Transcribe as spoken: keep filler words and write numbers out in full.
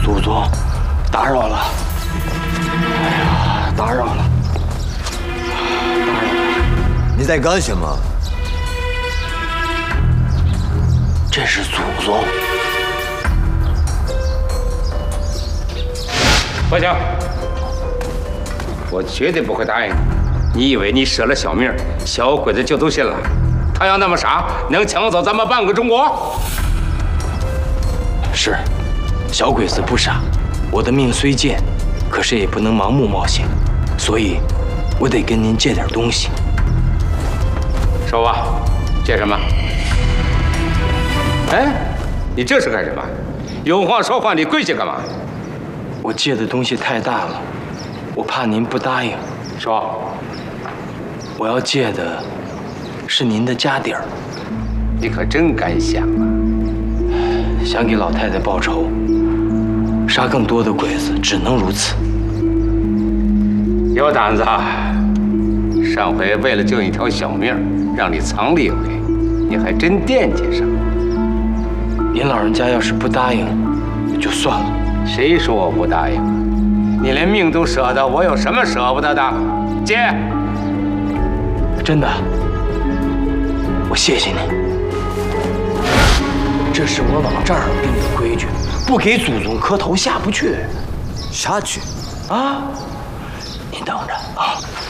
祖宗，打扰了！哎呀，打扰了！打扰了！ 你在干什么？ 这是祖宗。 不行，我绝对不会答应你。你以为你舍了小命，小鬼子就都信了？他要那么傻，能抢走咱们半个中国？ 是，小鬼子不傻。我的命虽贱，可是也不能盲目冒险，所以，我得跟您借点东西。 说吧，借什么？哎，你这是干什么？有话说话，你跪下干嘛？ 我借的东西太大了，我怕您不答应。 说， 我要借的是您的家底儿。 你可真敢想啊！ 想给老太太报仇，杀更多的鬼子，只能如此。 有胆子啊！上回为了救你条小命，让你藏了一回，你还真惦记上。 您老人家要是不答应，也就算了。 谁说我不答应？你连命都舍得，我有什么舍不得的？借！ 真的，我谢谢你。这是我往这儿定的规矩，不给祖宗磕头下不去。 下去。 啊，您等着啊。